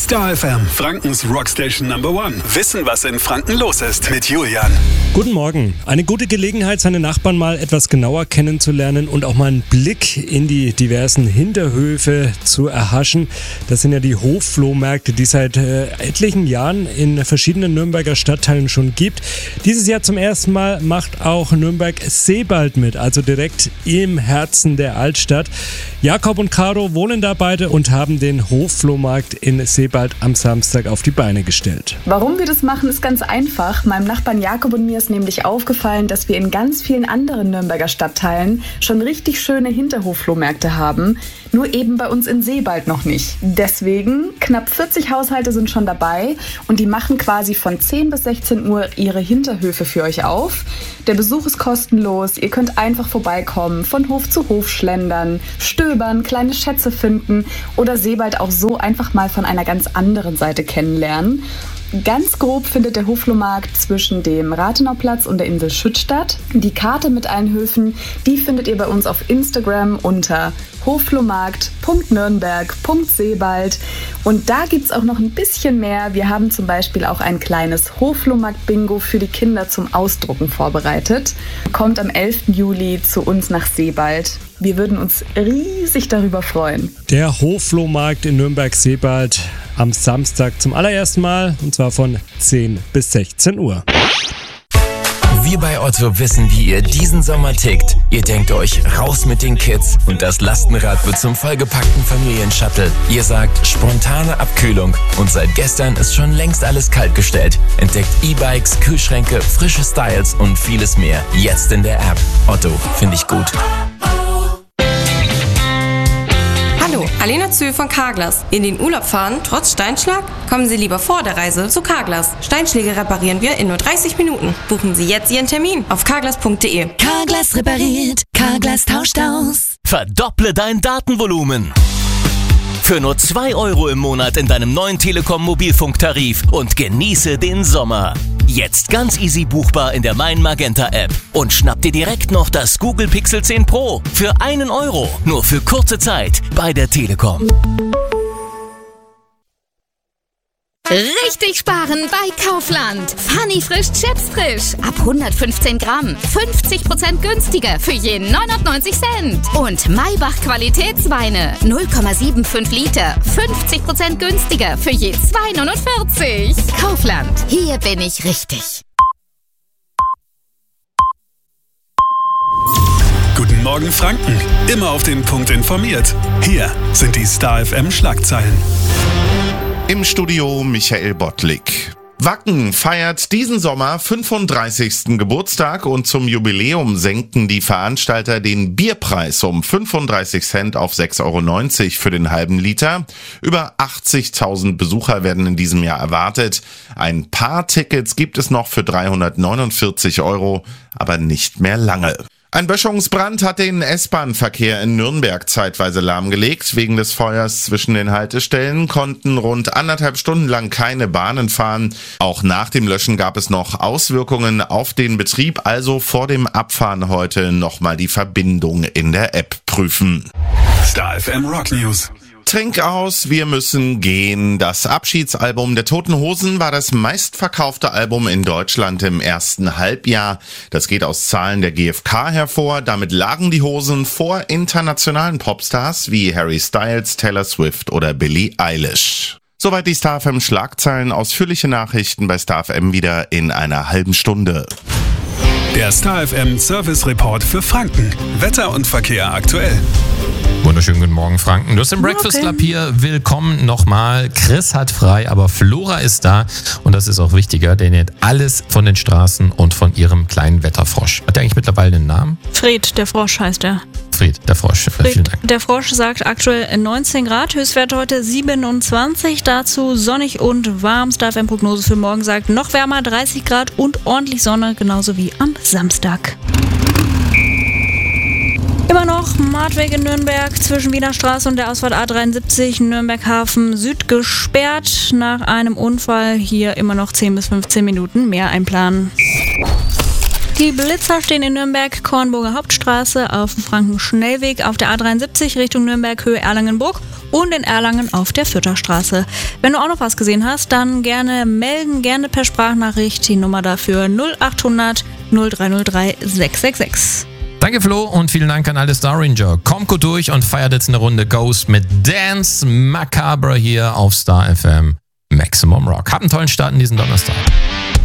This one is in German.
Star FM, Frankens Rockstation Number One. Wissen, was in Franken los ist mit Julian. Guten Morgen. Eine gute Gelegenheit, seine Nachbarn mal etwas genauer kennenzulernen und auch mal einen Blick in die diversen Hinterhöfe zu erhaschen. Das sind ja die Hofflohmärkte, die es seit etlichen Jahren in verschiedenen Nürnberger Stadtteilen schon gibt. Dieses Jahr zum ersten Mal macht auch Nürnberg-Sebald mit, also direkt im Herzen der Altstadt. Jakob und Caro wohnen da beide und haben den Hofflohmarkt in Sebald am Samstag auf die Beine gestellt. Warum wir das machen, ist ganz einfach. Meinem Nachbarn Jakob und mir ist nämlich aufgefallen, dass wir in ganz vielen anderen Nürnberger Stadtteilen schon richtig schöne Hinterhofflohmärkte haben, nur eben bei uns in Sebald noch nicht. Deswegen, knapp 40 Haushalte sind schon dabei und die machen quasi von 10 bis 16 Uhr ihre Hinterhöfe für euch auf. Der Besuch ist kostenlos, ihr könnt einfach vorbeikommen, von Hof zu Hof schlendern, stöbern, kleine Schätze finden oder Sebald auch so einfach mal von einer ganz anderen Seite kennenlernen. Ganz grob findet der Hofflohmarkt zwischen dem Rathenauplatz und der Insel Schütt statt. Die Karte mit allen Höfen, die findet ihr bei uns auf Instagram unter hoflohmarkt.nürnberg.sebald. Und da gibt es auch noch ein bisschen mehr. Wir haben zum Beispiel auch ein kleines Hofflohmarkt-Bingo für die Kinder zum Ausdrucken vorbereitet. Kommt am 11. Juli zu uns nach Sebald. Wir würden uns riesig darüber freuen. Der Hofflohmarkt in Nürnberg-Sebald am Samstag zum allerersten Mal, und zwar von 10 bis 16 Uhr. Wir bei Otto wissen, wie ihr diesen Sommer tickt. Ihr denkt euch, raus mit den Kids und das Lastenrad wird zum vollgepackten Familienshuttle. Ihr sagt, spontane Abkühlung und seit gestern ist schon längst alles kaltgestellt. Entdeckt E-Bikes, Kühlschränke, frische Styles und vieles mehr. Jetzt in der App. Otto, finde ich gut. Hallo, Alena Zühl von Carglass. In den Urlaub fahren, trotz Steinschlag? Kommen Sie lieber vor der Reise zu Carglass. Steinschläge reparieren wir in nur 30 Minuten. Buchen Sie jetzt Ihren Termin auf carglass.de. Carglass repariert, Carglass tauscht aus. Verdopple dein Datenvolumen. Für nur 2 € im Monat in deinem neuen Telekom Mobilfunktarif und genieße den Sommer. Jetzt ganz easy buchbar in der Mein Magenta App. Und schnapp dir direkt noch das Google Pixel 10 Pro für 1 €. Nur für kurze Zeit bei der Telekom. Richtig sparen bei Kaufland. Funny frisch Chips frisch. Ab 115 Gramm. 50% günstiger für je 99 Cent. Und Maybach Qualitätsweine. 0,75 Liter. 50% günstiger für je 2,49. Kaufland. Hier bin ich richtig. Guten Morgen Franken, immer auf den Punkt informiert. Hier sind die Star FM Schlagzeilen. Im Studio Michael Bottlik. Wacken feiert diesen Sommer 35. Geburtstag und zum Jubiläum senken die Veranstalter den Bierpreis um 35 Cent auf 6,90 € für den halben Liter. Über 80.000 Besucher werden in diesem Jahr erwartet. Ein paar Tickets gibt es noch für 349 €, aber nicht mehr lange. Ein Böschungsbrand hat den S-Bahn-Verkehr in Nürnberg zeitweise lahmgelegt. Wegen des Feuers zwischen den Haltestellen konnten rund 1,5 Stunden lang keine Bahnen fahren. Auch nach dem Löschen gab es noch Auswirkungen auf den Betrieb. Also vor dem Abfahren heute nochmal die Verbindung in der App prüfen. Star FM Rock News. Trink aus, wir müssen gehen. Das Abschiedsalbum der Toten Hosen war das meistverkaufte Album in Deutschland im ersten Halbjahr. Das geht aus Zahlen der GfK hervor. Damit lagen die Hosen vor internationalen Popstars wie Harry Styles, Taylor Swift oder Billie Eilish. Soweit die Star FM Schlagzeilen. Ausführliche Nachrichten bei Star FM wieder in einer halben Stunde. Der Star FM Service Report für Franken. Wetter und Verkehr aktuell. Wunderschönen guten Morgen, Franken. Du hast den Breakfast Club hier. Willkommen nochmal. Chris hat frei, aber Flora ist da. Und das ist auch wichtiger, denn er hat alles von den Straßen und von ihrem kleinen Wetterfrosch. Hat er eigentlich mittlerweile einen Namen? Fred, der Frosch heißt er. Fred, der Frosch. Vielen Dank. Der Frosch sagt aktuell 19 Grad, Höchstwert heute 27. Dazu sonnig und warm. Star FM Prognose für morgen sagt noch wärmer, 30 Grad und ordentlich Sonne, genauso wie am Samstag. Immer noch Martweg in Nürnberg zwischen Wiener Straße und der Ausfahrt A73 Nürnberg Hafen Süd gesperrt. Nach einem Unfall hier immer noch 10 bis 15 Minuten mehr einplanen. Die Blitzer stehen in Nürnberg, Kornburger Hauptstraße, auf dem Franken-Schnellweg, auf der A73 Richtung Nürnberg, Höhe Erlangenburg und in Erlangen auf der Fürtherstraße. Wenn du auch noch was gesehen hast, dann gerne melden, gerne per Sprachnachricht. Die Nummer dafür 0800 0303 666. Danke Flo und vielen Dank an alle Star Ranger. Kommt gut durch und feiert jetzt eine Runde Ghost mit Dance Macabre hier auf Star FM Maximum Rock. Habt einen tollen Start in diesen Donnerstag.